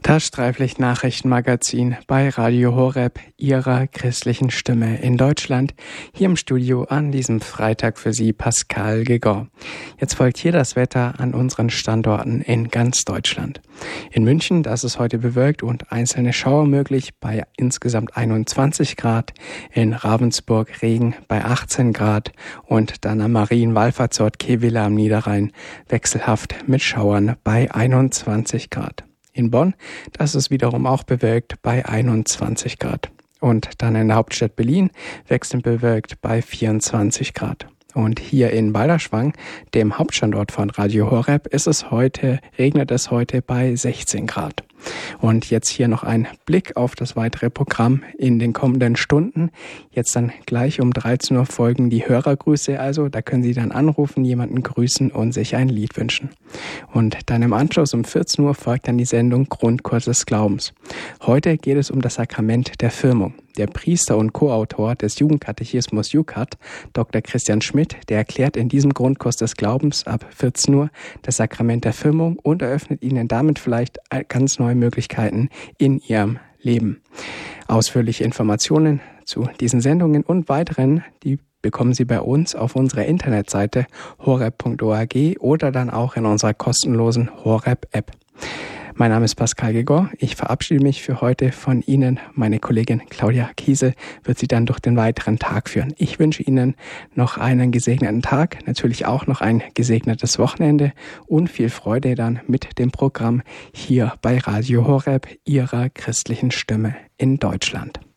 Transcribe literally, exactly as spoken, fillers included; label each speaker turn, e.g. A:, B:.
A: Das Streiflicht-Nachrichtenmagazin bei Radio Horeb, Ihrer christlichen Stimme in Deutschland. Hier im Studio an diesem Freitag für Sie Pascal Gegor. Jetzt folgt hier das Wetter an unseren Standorten in ganz Deutschland. In München, da ist es heute bewölkt und einzelne Schauer möglich bei insgesamt einundzwanzig Grad. In Ravensburg Regen bei achtzehn Grad und dann am Marienwallfahrtsort Kehwille am Niederrhein wechselhaft mit Schauern bei einundzwanzig Grad. In Bonn, das ist wiederum auch bewölkt bei einundzwanzig Grad. Und dann in der Hauptstadt Berlin wechselnd bewölkt bei vierundzwanzig Grad. Und hier in Balderschwang, dem Hauptstandort von Radio Horeb, ist es heute, regnet es heute bei sechzehn Grad. Und jetzt hier noch ein Blick auf das weitere Programm in den kommenden Stunden. Jetzt dann gleich um dreizehn Uhr folgen die Hörergrüße, also da können Sie dann anrufen, jemanden grüßen und sich ein Lied wünschen. Und dann im Anschluss um vierzehn Uhr folgt dann die Sendung Grundkurs des Glaubens. Heute geht es um das Sakrament der Firmung. Der Priester und Co-Autor des Jugendkatechismus Jukat, Doktor Christian Schmidt, der erklärt in diesem Grundkurs des Glaubens ab vierzehn Uhr das Sakrament der Firmung und eröffnet Ihnen damit vielleicht ganz neue Möglichkeiten in Ihrem Leben. Ausführliche Informationen zu diesen Sendungen und weiteren, die bekommen Sie bei uns auf unserer Internetseite horeb punkt org oder dann auch in unserer kostenlosen Horeb-App. Mein Name ist Pascal Gegor. Ich verabschiede mich für heute von Ihnen. Meine Kollegin Claudia Kiesel wird Sie dann durch den weiteren Tag führen. Ich wünsche Ihnen noch einen gesegneten Tag, natürlich auch noch ein gesegnetes Wochenende und viel Freude dann mit dem Programm hier bei Radio Horeb, Ihrer christlichen Stimme in Deutschland.